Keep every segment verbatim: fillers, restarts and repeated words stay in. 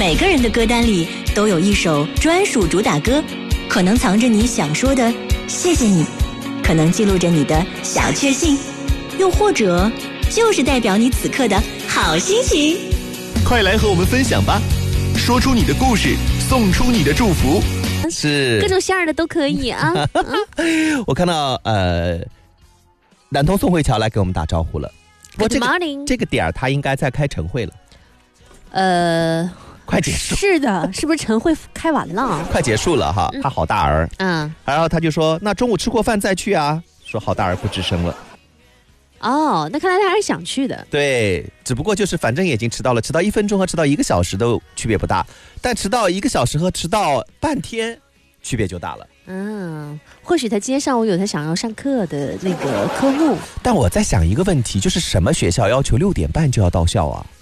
每个人的歌单里都有一首专属主打歌，可能藏着你想说的谢谢你，可能记录着你的小确幸，又或者就是代表你此刻的好心情。 快来和我们分享吧，说出你的故事，送出你的祝福。 是各种馅儿的都可以啊。 我看到呃，南通宋慧乔来给我们打招呼了。 Good morning。 这个点儿他应该在开晨会了。 呃， 快结束。 是的，是不是晨会开完了？ 快结束了哈，他好大儿。 嗯。 然后他就说：“那中午吃过饭再去啊。”说好大儿不吱声了。 哦，那看来他还是想去的。 对，只不过就是反正已经迟到了，迟到一分钟和迟到一个小时都区别不大，但迟到一个小时和迟到半天区别就大了。 嗯，或许他今天上午有他想要上课的那个科目。 但我在想一个问题，就是什么学校要求六点半就要到校啊？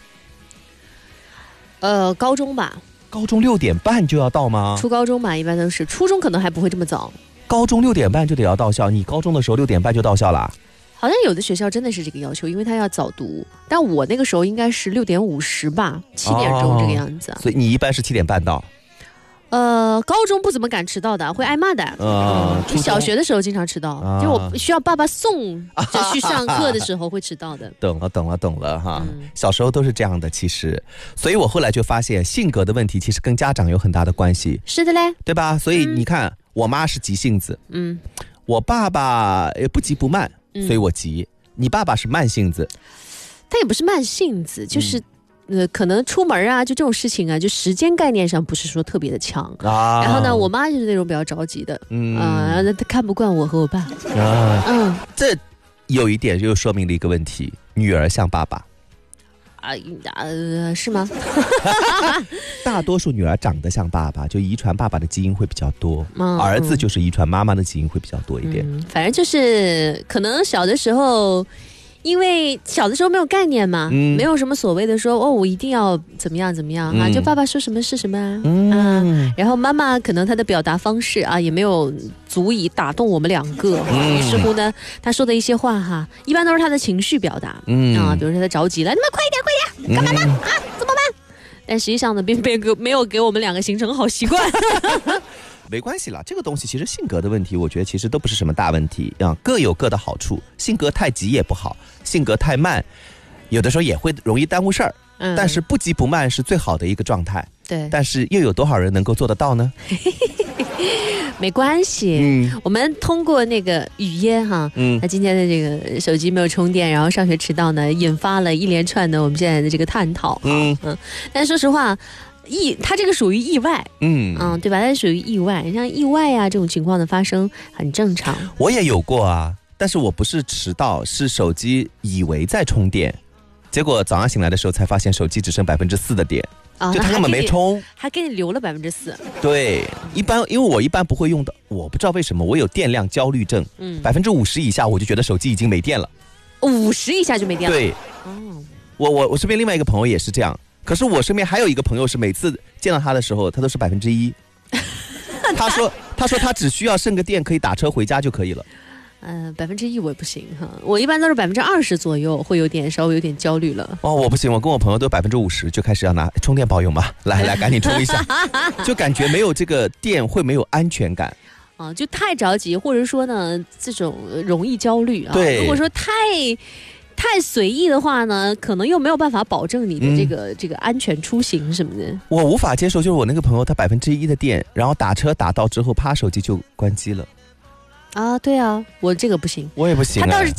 呃，高中吧。 高中六点半就要到吗？ 初高中吧，一般都是，初中可能还不会这么早。 高中六点半就得要到校，你高中的时候六点半就到校啦？ 好像有的学校真的是这个要求，因为他要早读。但我那个时候应该是六点五十吧，七点钟这个样子。 哦，所以你一般是七点半到？ 呃，高中不怎么敢迟到的，会挨骂的。 呃、 嗯，小学的时候经常迟到，啊、就我需要爸爸送着去上课的时候会迟到的。 懂了，懂了，懂了哈、嗯。小时候都是这样的，其实，所以我后来就发现，性格的问题其实跟家长有很大的关系。 是的嘞， 对吧？所以你看，嗯、我妈是急性子，嗯，我爸爸也不急不慢，嗯、所以我急。你爸爸是慢性子， 他也不是慢性子，就是。嗯呃，可能出门啊，就这种事情啊，就时间概念上不是说特别的强啊。然后呢，我妈就是那种比较着急的，嗯啊，她看不惯我和我爸啊。 嗯，这有一点就说明了一个问题：女儿像爸爸啊，呃，是吗？ 大多数女儿长得像爸爸，就遗传爸爸的基因会比较多；嗯、儿子就是遗传妈妈的基因会比较多一点。 嗯、反正就是可能小的时候。因为小的时候没有概念嘛，嗯、没有什么所谓的说哦，我一定要怎么样怎么样、嗯、啊，就爸爸说什么是什么啊，嗯啊，然后妈妈可能她的表达方式啊也没有足以打动我们两个，嗯、于是乎呢，她说的一些话哈，一般都是她的情绪表达，嗯啊，比如说她着急了，你们快一点快一点，干嘛呢、嗯、啊，怎么办？但实际上呢，并并没有给我们两个形成好习惯。 没关系啦，这个东西其实性格的问题，我觉得其实都不是什么大问题啊，各有各的好处。性格太急也不好，性格太慢，有的时候也会容易耽误事儿。嗯，但是不急不慢是最好的一个状态。 对， 但是又有多少人能够做得到呢？ 没关系，嗯，我们通过那个语嫣哈，嗯，他今天的这个手机没有充电，然后上学迟到呢，引发了一连串的我们现在的这个探讨，嗯嗯，但是说实话。意，它这个属于意外，嗯嗯，对吧？它属于意外，像意外啊这种情况的发生很正常。 我也有过啊，但是我不是迟到，是手机以为在充电，结果早上醒来的时候才发现手机只剩百分之四的电，哦、就它根本没充， 还给你留了百分之四。 对，一般因为我一般不会用的，我不知道为什么我有电量焦虑症，嗯，百分之五十以下我就觉得手机已经没电了， 五十以下就没电了。 对，哦，我我我身边另外一个朋友也是这样。可是我身边还有一个朋友是每次见到他的时候，他都是百分之一。他说，他说他只需要剩个电，可以打车回家就可以了。 呃，百分之一我也不行哈，我一般都是百分之二十左右，会有点稍微有点焦虑了。 哦，我不行，我跟我朋友都百分之五十就开始要拿充电宝用嘛，来来，赶紧充一下，就感觉没有这个电会没有安全感。 啊，就太着急，或者说呢，这种容易焦虑啊。 对， 如果说太。太随意的话呢，可能又没有办法保证你的这个、嗯、这个安全出行什么的。 我无法接受，就是我那个朋友他百分之一的电，然后打车打到之后，啪手机就关机了。 啊，对啊，我这个不行， 我也不行、啊。 他倒是